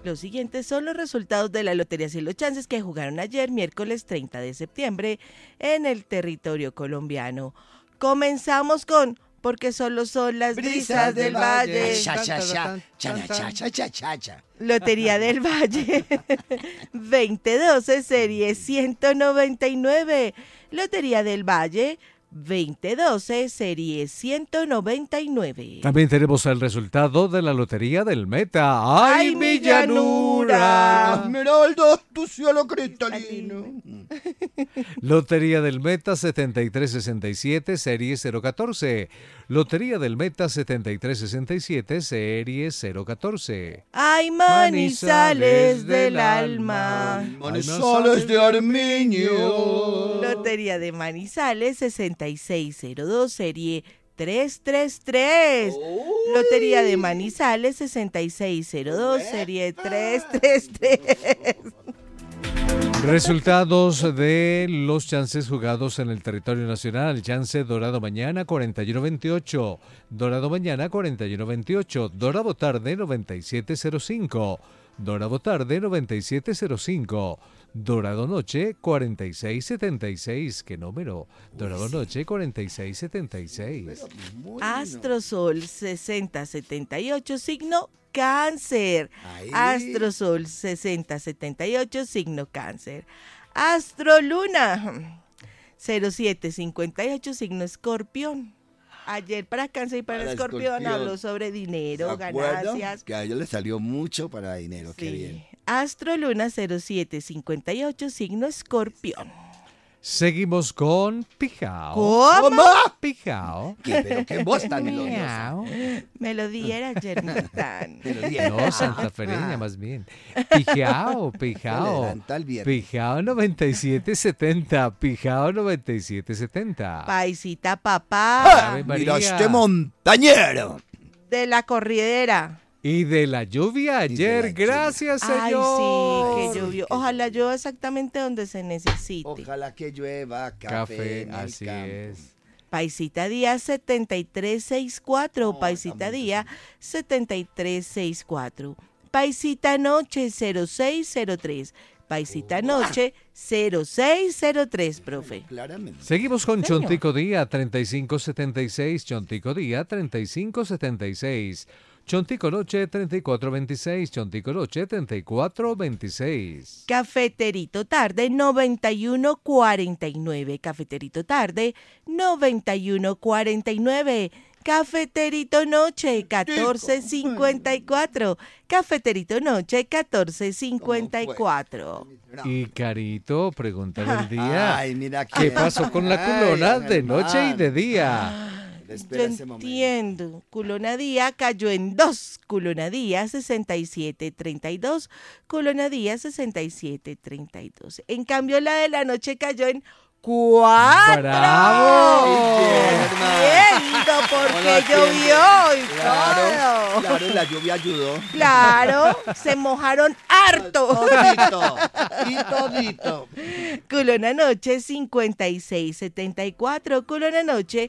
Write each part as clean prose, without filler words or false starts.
Los siguientes son los resultados de la Lotería Cielo Chances que jugaron ayer, miércoles 30 de septiembre, en el territorio colombiano. Comenzamos con Porque solo son las brisas del valle. Lotería del Valle 2012, serie 199. Lotería del Valle 2012, serie 199. También tenemos el resultado de la Lotería del Meta. ¡Ay, mi llanura! Esmeralda, tu cielo cristalino. Lotería del Meta 7367, serie 014. Lotería del Meta 7367, serie 014. ¡Ay, manizales del alma! Manizales de Armiño. Lotería de Manizales 6602, serie 333. Lotería de Manizales 6602, serie 333. Resultados de los chances jugados en el territorio nacional. Chance Dorado mañana 4128, Dorado mañana 4128, Dorado tarde 9705, Dorado tarde 9705, Dorado noche 4676. ¿Qué número? Dorado noche 4676. Astrosol 6078, signo Cáncer. Astrosol 6078, signo Cáncer. Astroluna 0758, signo Escorpión. Ayer para Cáncer y para Escorpión habló sobre dinero, ganancias. Que a ellos les salió mucho para dinero, Sí. qué bien. Astroluna 0758, signo Escorpión. Seguimos con Pijao. ¿Cómo? Pijao. Pero qué voz tan melodiosa. Miau. Melodía era Yermitán. No, santafereña más bien. Pijao, Pijao. Adelanta el viernes. Pijao 9770, Pijao 9770. Paisita papá Ave Mira María. este montañero. de la corridera. Y de la lluvia ayer, gracias Ay, señor. sí, que llovió. Ojalá llueva exactamente donde se necesite. Ojalá que llueva Café, en el así campo. es. Paisita Día 7364, Paisita Día 7364. Paisita Noche 0603. Paisita Noche 0603, profe. Claramente. Seguimos con Señor. Chontico Día 3576, Chontico Día 3576. Chontico Noche 3426, Chontico Noche 3426. Cafeterito Tarde 9149. Cafeterito Tarde 9149. Cafeterito Noche 1454. Cafeterito Noche 1454. Y Carito, pregunta del día. Ay, mira ¿Qué pasó con la culona de noche y de día? Espera Yo ese momento. entiendo. Culona Día cayó en 2. Culona Día 6732. Culona Día 6732. En cambio, la de la noche cayó en 4. ¡Bravo! Entiendo por qué llovió y todo. Claro, la lluvia ayudó. Claro, se mojaron harto. Todito. Y todito. Culona Noche 5674. Culona Noche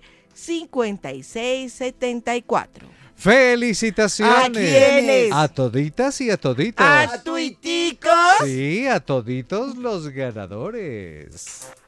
5674. ¡Felicitaciones! ¿A quiénes? A toditas y a toditos. ¡A tuiticos! Sí, a toditos los ganadores.